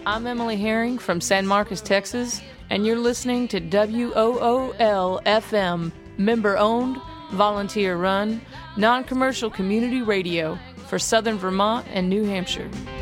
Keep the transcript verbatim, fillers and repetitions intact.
I'm Emily Herring from San Marcos, Texas, and you're listening to W O O L F M, member-owned, volunteer-run, non-commercial community radio for Southern Vermont and New Hampshire.